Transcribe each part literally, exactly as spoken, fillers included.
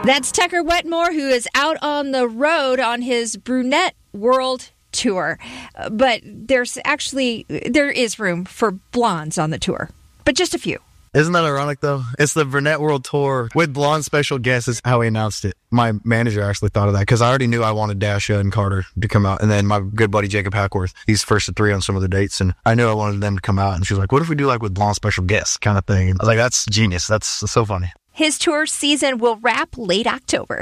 That's Tucker Wetmore, who is out on the road on his Brunette World Tour. Uh, but there's actually, there is room for blondes on the tour, but just a few. Isn't that ironic, though? It's the Brunette World Tour with blonde special guests is how he announced it. My manager actually thought of that because I already knew I wanted Dasha and Carter to come out. And then my good buddy Jacob Hackworth, he's first of three on some of the dates. And I knew I wanted them to come out. And she was like, what if we do like with blonde special guests kind of thing? And I was like, that's genius. That's so funny. His tour season will wrap late October.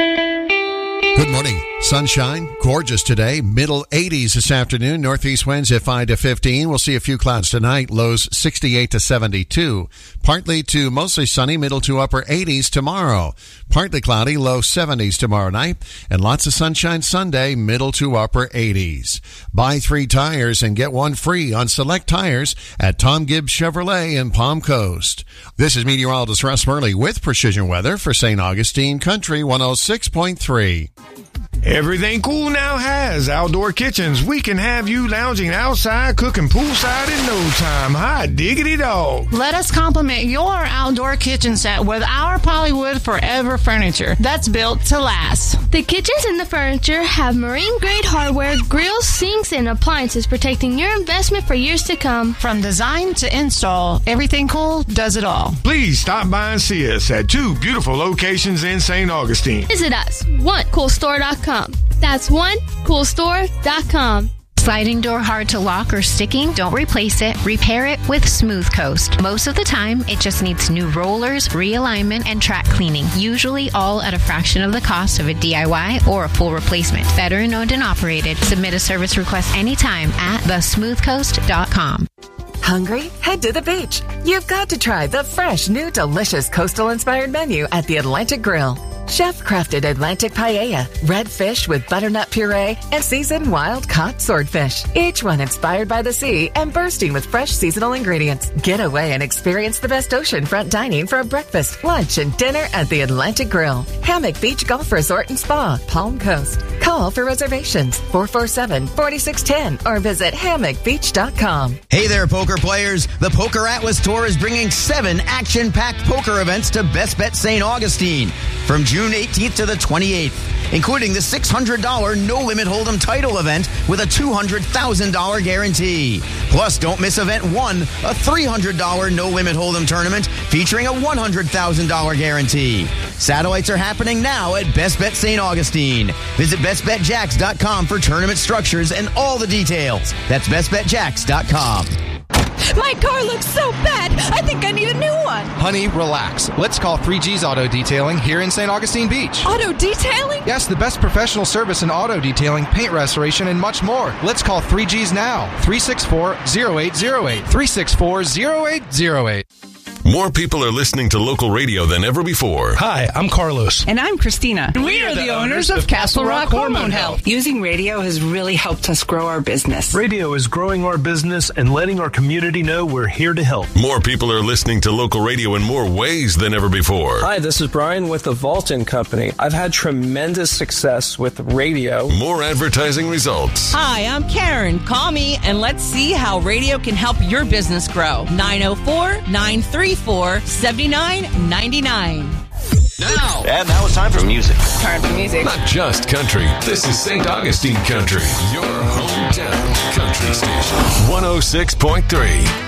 Good morning. Sunshine, gorgeous today. Middle eighties this afternoon. Northeast winds at five to fifteen. We'll see a few clouds tonight. Lows sixty-eight to seventy-two. Partly to mostly sunny, middle to upper eighties tomorrow. Partly cloudy, low seventies tomorrow night. And lots of sunshine Sunday, middle to upper eighties. Buy three tires and get one free on select tires at Tom Gibbs Chevrolet in Palm Coast. This is meteorologist Russ Murley with Precision Weather for Saint Augustine Country one oh six point three. Everything Cool Now has outdoor kitchens. We can have you lounging outside, cooking poolside in no time. Hot diggity dog. Let us complement your outdoor kitchen set with our Polywood Forever furniture that's built to last. The kitchens and the furniture have marine-grade hardware, grills, sinks, and appliances protecting your investment for years to come. From design to install, Everything Cool does it all. Please stop by and see us at two beautiful locations in Saint Augustine. Visit us, one cool store dot com. That's one cool store dot com. Sliding door hard to lock or sticking? Don't replace it. Repair it with Smooth Coast. Most of the time, it just needs new rollers, realignment, and track cleaning. Usually all at a fraction of the cost of a D I Y or a full replacement. Veteran owned and operated. Submit a service request anytime at the smooth coast dot com. Hungry? Head to the beach. You've got to try the fresh, new, delicious coastal-inspired menu at the Atlantic Grill. Chef-crafted Atlantic paella, red fish with butternut puree, and seasoned wild-caught swordfish. Each one inspired by the sea and bursting with fresh seasonal ingredients. Get away and experience the best oceanfront dining for a breakfast, lunch, and dinner at the Atlantic Grill. Hammock Beach Golf Resort and Spa, Palm Coast. Call for reservations, four four seven, four six one zero, or visit hammock beach dot com. Hey there, poker players. The Poker Atlas Tour is bringing seven action-packed poker events to Best Bet Saint Augustine from June eighteenth to the twenty-eighth, including the six hundred dollars no-limit hold'em title event with a two hundred thousand dollars guarantee. Plus, don't miss event one, a three hundred dollars no-limit hold'em tournament featuring a one hundred thousand dollars guarantee. Satellites are happening now at Best Bet Saint Augustine. Visit best bet jacks dot com for tournament structures and all the details. That's best bet jacks dot com. My car looks so bad. I think I need a new one. Honey, relax. Let's call three G's Auto Detailing here in Saint Augustine Beach. Auto detailing? Yes, the best professional service in auto detailing, paint restoration, and much more. Let's call three G's now. three six four, zero eight zero eight. three six four, zero eight zero eight. More people are listening to local radio than ever before. Hi, I'm Carlos. And I'm Christina. We, we are, are the, the owners of Castle Rock Hormone Health. Using radio has really helped us grow our business. Radio is growing our business and letting our community know we're here to help. More people are listening to local radio in more ways than ever before. Hi, this is Brian with the Vaulton Company. I've had tremendous success with radio. More advertising results. Hi, I'm Karen. Call me and let's see how radio can help your business grow. nine oh four, nine three four, seven nine nine nine. Now. And now it's time for music. Time for music. Not just country. This is Saint Augustine Country, your hometown country station. one oh six point three.